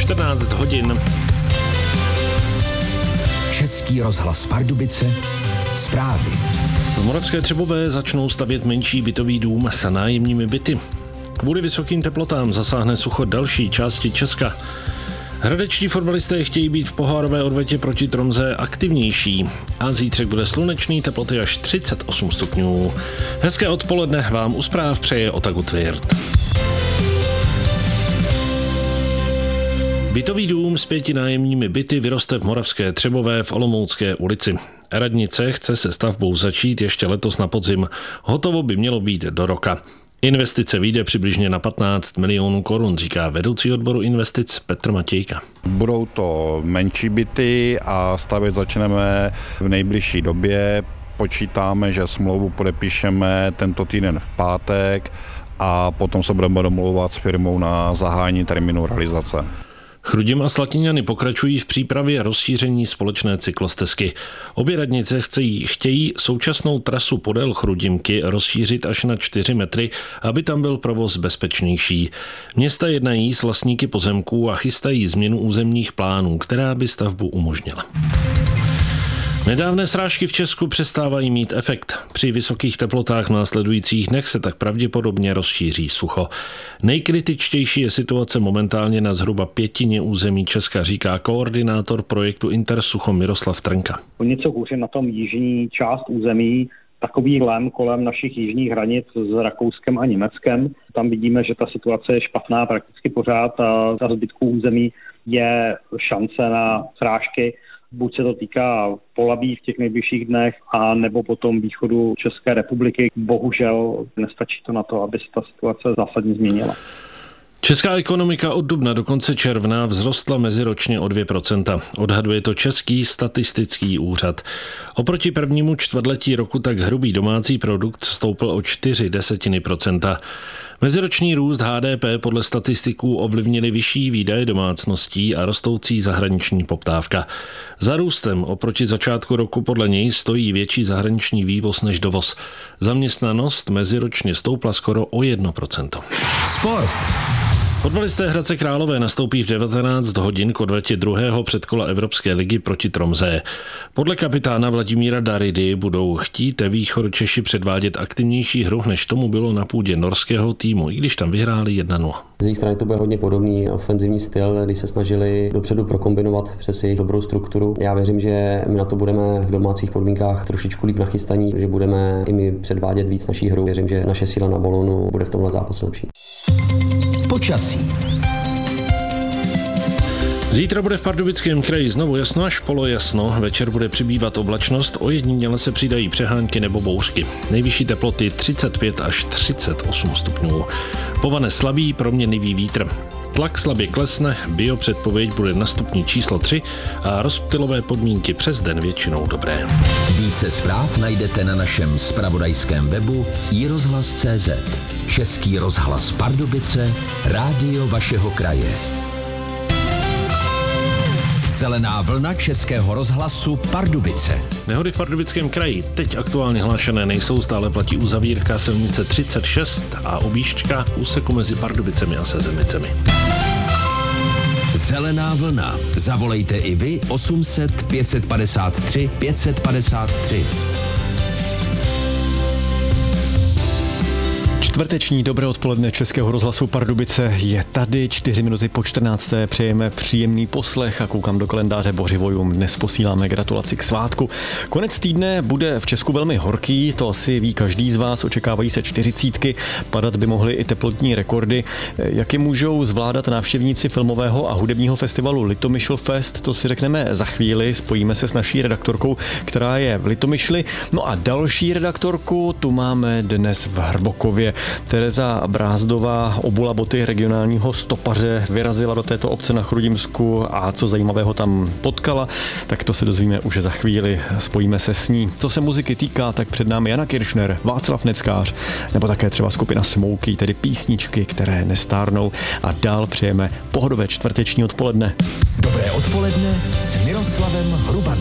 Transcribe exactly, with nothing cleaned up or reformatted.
čtrnáct hodin. Český rozhlas Pardubice, zprávy. V Moravské Třebové začnou stavět menší bytový dům s nájemními byty. Kvůli vysokým teplotám zasáhne sucho další části Česka. Hradečtí fotbalisté chtějí být v pohárové odvetě proti Tromze aktivnější. A zítřek bude slunečný, teploty až třicet osm stupňů. Hezké odpoledne vám u zpráv přeje Otaku Tvirt. Bytový dům s pěti nájemními byty vyroste v Moravské Třebové v Olomoucké ulici. Radnice chce se stavbou začít ještě letos na podzim. Hotovo by mělo být do roka. Investice vyjde přibližně na patnáct milionů korun, říká vedoucí odboru investic Petr Matějka. Budou to menší byty a stavět začneme v nejbližší době. Počítáme, že smlouvu podepíšeme tento týden v pátek a potom se budeme domlouvat s firmou na zahájení termínu realizace. Chrudim a Slatiňany pokračují v přípravě rozšíření společné cyklostezky. Obě radnice chcejí, chtějí současnou trasu podél Chrudimky rozšířit až na čtyři metry, aby tam byl provoz bezpečnější. Města jednají s vlastníky pozemků a chystají změnu územních plánů, která by stavbu umožnila. Nedávné srážky v Česku přestávají mít efekt. Při vysokých teplotách v následujících dnech se tak pravděpodobně rozšíří sucho. Nejkritičtější je situace momentálně na zhruba pětině území Česka, říká koordinátor projektu Intersucho Miroslav Trnka. O něco hůře na tom jižní část území, takový lem kolem našich jižních hranic s Rakouskem a Německem. Tam vidíme, že ta situace je špatná prakticky pořád a za zbytku území je šance na srážky. Buď se to týká Polabí v těch nejbližších dnech, a nebo potom východu České republiky. Bohužel nestačí to na to, aby se ta situace zásadně změnila. Česká ekonomika od dubna do konce června vzrostla meziročně o dvě procenta. Odhaduje to Český statistický úřad. Oproti prvnímu čtvrtletí roku tak hrubý domácí produkt stoupl o čtyři desetiny procenta. Meziroční růst H D P podle statistiků ovlivnili vyšší výdaje domácností a rostoucí zahraniční poptávka. Za růstem oproti začátku roku podle něj stojí větší zahraniční vývoz než dovoz. Zaměstnanost meziročně stoupla skoro o jedno procento. Sport. Fotbalisté Hradce Králové nastoupí v devatenáct hodin k odvetě druhého předkola Evropské ligy proti Tromze. Podle kapitána Vladimíra Daridy budou chtít Východočeši předvádět aktivnější hru, než tomu bylo na půdě norského týmu, i když tam vyhráli jedna nula. Z jejich strany to bude hodně podobný ofenzivní styl, kdy se snažili dopředu prokombinovat přes jejich dobrou strukturu. Já věřím, že my na to budeme v domácích podmínkách trošičku líp nachystaní, že budeme i my předvádět víc naší hru. Věřím, že naše síla na balónu bude v tomhle zápase lepší. Počasí. Zítra bude v Pardubickém kraji znovu jasno až polojasno, večer bude přibývat oblačnost, ojediněle se přidají přehánky nebo bouřky. Nejvyšší teploty třicet pět až třicet osm stupňů. Povane slabý proměnlivý vítr. Tlak slabě klesne, biopředpověď bude na stupni číslo tři a rozptylové podmínky přes den většinou dobré. Více zpráv najdete na našem zpravodajském webu i rozhlas tečka cé zet. Český rozhlas Pardubice, rádio vašeho kraje. Zelená vlna Českého rozhlasu Pardubice. Nehody v Pardubickém kraji teď aktuálně hlášené nejsou, stále platí uzavírka silnice třicet šest a objížďka úseku mezi Pardubicemi a Sezemicemi. Zelená vlna. Zavolejte i vy osm set pět padesát tři pět padesát tři. Čtvrteční dobré odpoledne Českého rozhlasu Pardubice je tady, čtyři minuty po čtrnácté. Přejeme příjemný poslech a koukám do kalendáře Bořivojům. Dnes posíláme gratulaci k svátku. Konec týdne bude v Česku velmi horký, to asi ví každý z vás, očekávají se čtyřicítky, padat by mohly i teplotní rekordy. Jak je můžou zvládat návštěvníci filmového a hudebního festivalu Litomyšl Fest, to si řekneme za chvíli, spojíme se s naší redaktorkou, která je v Litomyšli. No a další redaktorku tu máme dnes v Hrbokově. Tereza Brázdová obula boty regionálního stopaře, vyrazila do této obce na Chrudimsku a co zajímavého tam potkala, tak to se dozvíme už za chvíli, spojíme se s ní. Co se muziky týká, tak před námi Jana Kiršner, Václav Neckář, nebo také třeba skupina Smouky, tedy písničky, které nestárnou, a dál přejeme pohodové čtvrteční odpoledne. Dobré odpoledne s Miroslavem Hrubanem.